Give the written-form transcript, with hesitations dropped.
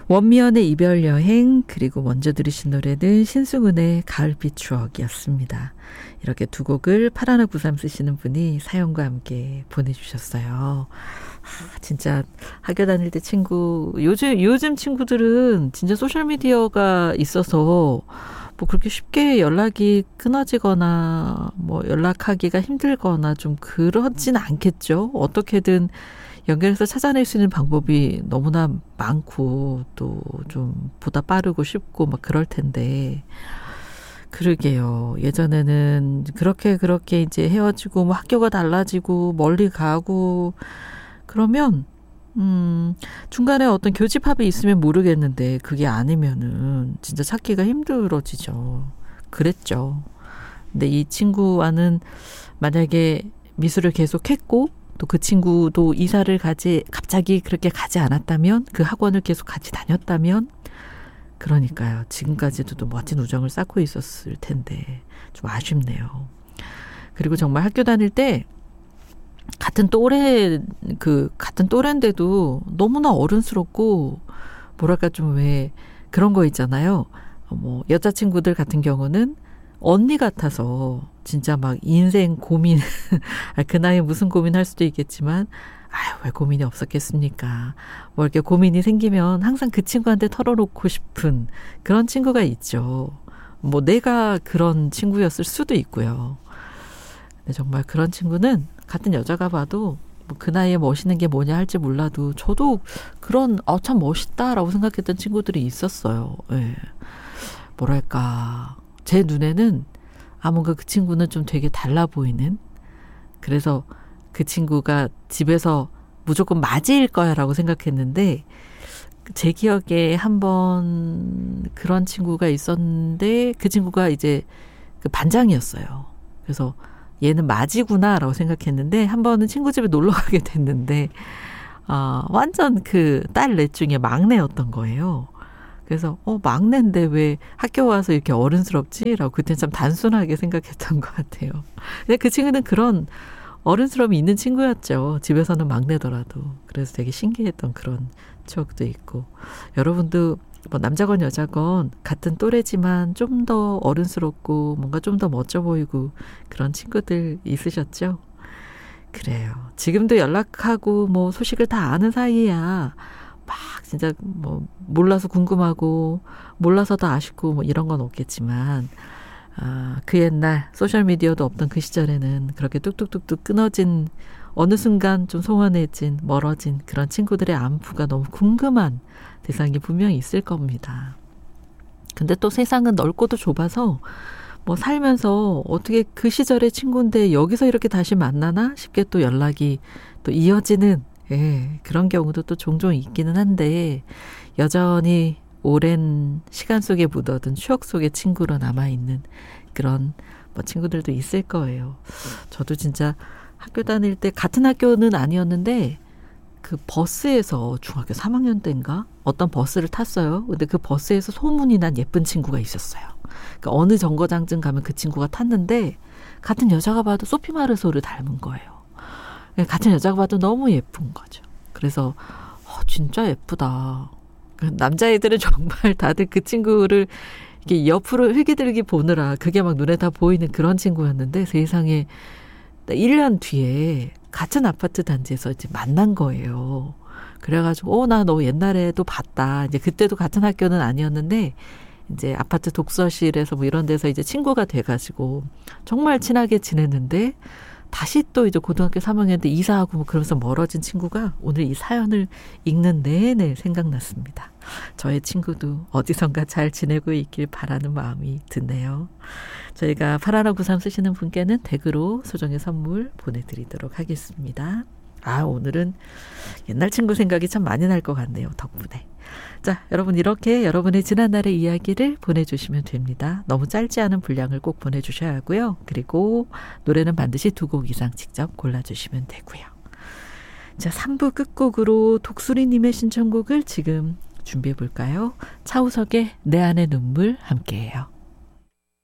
원미연의 이별 여행, 그리고 먼저 들으신 노래는 신승훈의 가을빛 추억이었습니다. 이렇게 두 곡을 8193 쓰시는 분이 사연과 함께 보내주셨어요. 진짜 학교 다닐 때 친구, 요즘 친구들은 진짜 소셜미디어가 있어서 뭐 그렇게 쉽게 연락이 끊어지거나 뭐 연락하기가 힘들거나 좀 그러진 않겠죠. 어떻게든 연결해서 찾아낼 수 있는 방법이 너무나 많고 또 좀 보다 빠르고 쉽고 막 그럴 텐데, 그러게요. 예전에는 그렇게 이제 헤어지고 뭐 학교가 달라지고 멀리 가고 그러면 중간에 어떤 교집합이 있으면 모르겠는데 그게 아니면은 진짜 찾기가 힘들어지죠. 그랬죠. 근데 이 친구와는 만약에 미술을 계속했고 또 그 친구도 이사를 갑자기 그렇게 가지 않았다면, 그 학원을 계속 같이 다녔다면, 그러니까요. 지금까지도 또 멋진 우정을 쌓고 있었을 텐데 좀 아쉽네요. 그리고 정말 학교 다닐 때 같은 또래인데도 너무나 어른스럽고 뭐랄까 좀 왜 그런 거 있잖아요. 뭐 여자친구들 같은 경우는 언니 같아서 진짜 막 인생 고민 그 나이에 무슨 고민할 수도 있겠지만 왜 고민이 없었겠습니까. 뭐 이렇게 고민이 생기면 항상 그 친구한테 털어놓고 싶은 그런 친구가 있죠. 뭐 내가 그런 친구였을 수도 있고요. 근데 정말 그런 친구는 같은 여자가 봐도 뭐 그 나이에 멋있는 게 뭐냐 할지 몰라도 저도 그런 참 멋있다라고 생각했던 친구들이 있었어요. 네. 뭐랄까 제 눈에는 뭔가 그 친구는 좀 되게 달라 보이는, 그래서 그 친구가 집에서 무조건 맞이일 거야 라고 생각했는데, 제 기억에 한번 그런 친구가 있었는데 그 친구가 이제 그 반장이었어요. 그래서 얘는 맞이구나 라고 생각했는데 한 번은 친구 집에 놀러 가게 됐는데 완전 그 딸 넷 중에 막내였던 거예요. 그래서 막내인데 왜 학교 와서 이렇게 어른스럽지? 라고 그때는 참 단순하게 생각했던 것 같아요. 근데 그 친구는 그런 어른스러움이 있는 친구였죠. 집에서는 막내더라도. 그래서 되게 신기했던 그런 추억도 있고. 여러분도 뭐 남자건 여자건 같은 또래지만 좀 더 어른스럽고 뭔가 좀 더 멋져 보이고 그런 친구들 있으셨죠? 그래요. 지금도 연락하고 뭐 소식을 다 아는 사이야. 막 진짜 뭐 몰라서 궁금하고 몰라서 더 아쉽고 뭐 이런 건 없겠지만 그 옛날 소셜미디어도 없던 그 시절에는 그렇게 뚝뚝뚝뚝 끊어진, 어느 순간 좀 소원해진, 멀어진 그런 친구들의 안부가 너무 궁금한 대상이 분명히 있을 겁니다. 근데 또 세상은 넓고도 좁아서 뭐 살면서 어떻게 그 시절의 친구인데 여기서 이렇게 다시 만나나 싶게 또 연락이 또 이어지는 그런 경우도 또 종종 있기는 한데, 여전히 오랜 시간 속에 묻어둔 추억 속의 친구로 남아있는 그런 뭐 친구들도 있을 거예요. 저도 진짜 학교 다닐 때 같은 학교는 아니었는데 그 버스에서 중학교 3학년 때인가 어떤 버스를 탔어요. 근데 그 버스에서 소문이 난 예쁜 친구가 있었어요. 그러니까 어느 정거장쯤 가면 그 친구가 탔는데 같은 여자가 봐도 소피 마르소를 닮은 거예요. 같은 여자가 봐도 너무 예쁜 거죠. 그래서 진짜 예쁘다. 남자애들은 정말 다들 그 친구를 이렇게 옆으로 흘기들기 보느라 그게 막 눈에 다 보이는 그런 친구였는데, 세상에 1년 뒤에 같은 아파트 단지에서 이제 만난 거예요. 그래가지고 나 너 옛날에도 봤다. 이제 그때도 같은 학교는 아니었는데 이제 아파트 독서실에서 뭐 이런 데서 이제 친구가 돼가지고 정말 친하게 지냈는데, 다시 또 이제 고등학교 3학년 때 이사하고 뭐 그러면서 멀어진 친구가 오늘 이 사연을 읽는 내내 생각났습니다. 저의 친구도 어디선가 잘 지내고 있길 바라는 마음이 드네요. 저희가 8193 쓰시는 분께는 댁으로 소정의 선물 보내드리도록 하겠습니다. 오늘은 옛날 친구 생각이 참 많이 날 것 같네요. 덕분에. 자, 여러분 이렇게 여러분의 지난날의 이야기를 보내주시면 됩니다. 너무 짧지 않은 분량을 꼭 보내주셔야 하고요. 그리고 노래는 반드시 2곡 이상 직접 골라주시면 되고요. 자, 3부 끝곡으로 독수리님의 신청곡을 지금 준비해 볼까요? 차우석의 내 안의 눈물 함께해요.